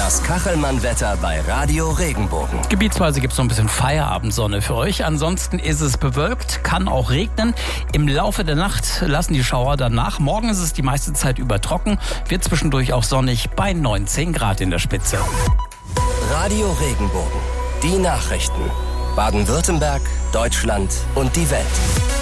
Das Kachelmann-Wetter bei Radio Regenbogen. Gebietsweise gibt es noch ein bisschen Feierabendsonne für euch. Ansonsten ist es bewölkt, kann auch regnen. Im Laufe der Nacht lassen die Schauer dann nach. Morgen ist es die meiste Zeit über trocken, wird zwischendurch auch sonnig bei 19 Grad in der Spitze. Radio Regenbogen. Die Nachrichten. Baden-Württemberg, Deutschland und die Welt.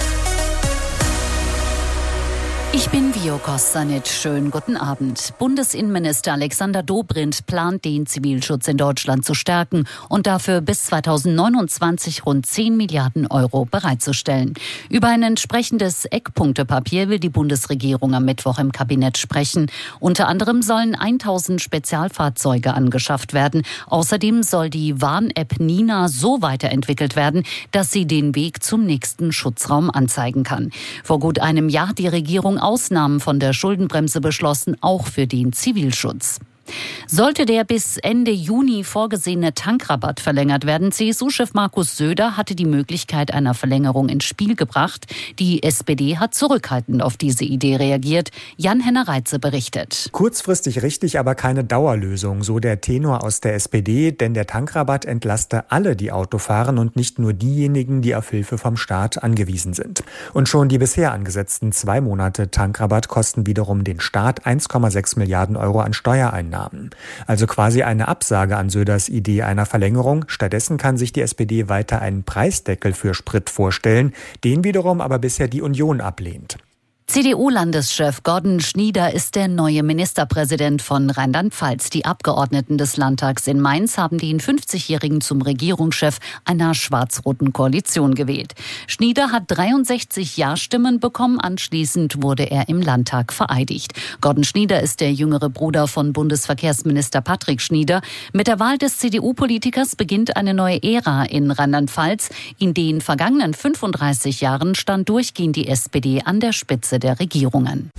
Ich bin Vio Kostanic. Schönen guten Abend. Bundesinnenminister Alexander Dobrindt plant, den Zivilschutz in Deutschland zu stärken und dafür bis 2029 rund 10 Milliarden Euro bereitzustellen. Über ein entsprechendes Eckpunktepapier will die Bundesregierung am Mittwoch im Kabinett sprechen. Unter anderem sollen 1000 Spezialfahrzeuge angeschafft werden. Außerdem soll die Warn-App Nina so weiterentwickelt werden, dass sie den Weg zum nächsten Schutzraum anzeigen kann. Vor gut einem Jahr hat die Regierung Ausnahmen von der Schuldenbremse beschlossen, auch für den Zivilschutz. Sollte der bis Ende Juni vorgesehene Tankrabatt verlängert werden, CSU-Chef Markus Söder hatte die Möglichkeit einer Verlängerung ins Spiel gebracht. Die SPD hat zurückhaltend auf diese Idee reagiert. Jan-Henner Reitze berichtet. Kurzfristig richtig, aber keine Dauerlösung, so der Tenor aus der SPD, denn der Tankrabatt entlaste alle, die Auto fahren und nicht nur diejenigen, die auf Hilfe vom Staat angewiesen sind. Und schon die bisher angesetzten 2 Monate Tankrabatt kosten wiederum den Staat 1,6 Milliarden Euro an Steuereinnahmen. Also quasi eine Absage an Söders Idee einer Verlängerung. Stattdessen kann sich die SPD weiter einen Preisdeckel für Sprit vorstellen, den wiederum aber bisher die Union ablehnt. CDU-Landeschef Gordon Schnieder ist der neue Ministerpräsident von Rheinland-Pfalz. Die Abgeordneten des Landtags in Mainz haben den 50-Jährigen zum Regierungschef einer schwarz-roten Koalition gewählt. Schnieder hat 63 Ja-Stimmen bekommen. Anschließend wurde er im Landtag vereidigt. Gordon Schnieder ist der jüngere Bruder von Bundesverkehrsminister Patrick Schnieder. Mit der Wahl des CDU-Politikers beginnt eine neue Ära in Rheinland-Pfalz. In den vergangenen 35 Jahren stand durchgehend die SPD an der Spitze der Regierungen.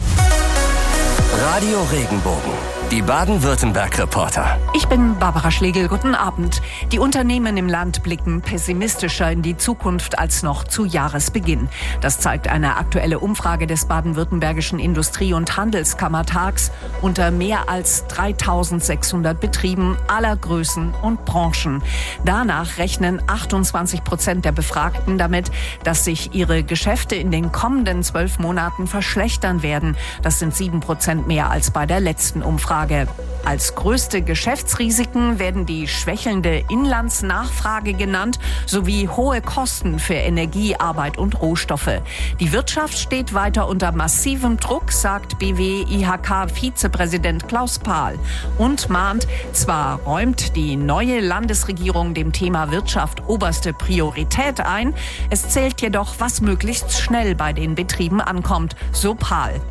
Radio Regenbogen. Die Baden-Württemberg-Reporter. Ich bin Barbara Schlegel. Guten Abend. Die Unternehmen im Land blicken pessimistischer in die Zukunft als noch zu Jahresbeginn. Das zeigt eine aktuelle Umfrage des Baden-Württembergischen Industrie- und Handelskammertags unter mehr als 3600 Betrieben aller Größen und Branchen. Danach rechnen 28% der Befragten damit, dass sich ihre Geschäfte in den kommenden 12 Monaten verschlechtern werden. Das sind 7% mehr als bei der letzten Umfrage. Als größte Geschäftsrisiken werden die schwächelnde Inlandsnachfrage genannt, sowie hohe Kosten für Energie, Arbeit und Rohstoffe. Die Wirtschaft steht weiter unter massivem Druck, sagt BW-IHK-Vizepräsident Klaus Pahl und mahnt, zwar räumt die neue Landesregierung dem Thema Wirtschaft oberste Priorität ein, es zählt jedoch, was möglichst schnell bei den Betrieben ankommt, so Pahl.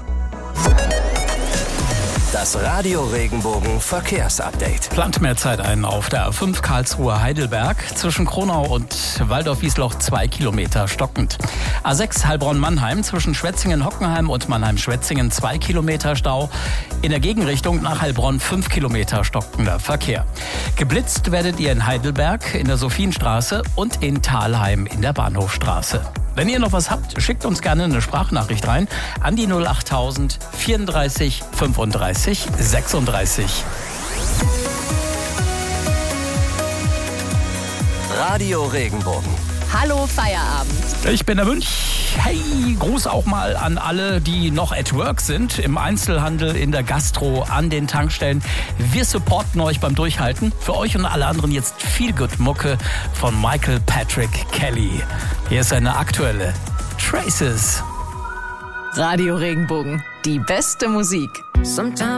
Das Radio Regenbogen Verkehrsupdate. Plant mehr Zeit ein auf der A5 Karlsruhe-Heidelberg. Zwischen Kronau und Waldorf-Wiesloch 2 Kilometer stockend. A6 Heilbronn-Mannheim zwischen Schwetzingen-Hockenheim und Mannheim-Schwetzingen 2 Kilometer Stau. In der Gegenrichtung nach Heilbronn 5 Kilometer stockender Verkehr. Geblitzt werdet ihr in Heidelberg in der Sophienstraße und in Thalheim in der Bahnhofstraße. Wenn ihr noch was habt, schickt uns gerne eine Sprachnachricht rein an die 08000 34 35 36. Radio Regenbogen. Hallo Feierabend. Ich bin der Münch. Hey, Gruß auch mal an alle, die noch at work sind, im Einzelhandel, in der Gastro, an den Tankstellen. Wir supporten euch beim Durchhalten. Für euch und alle anderen jetzt viel Good Mucke von Michael Patrick Kelly. Hier ist eine aktuelle Traces. Radio Regenbogen, die beste Musik. Sometimes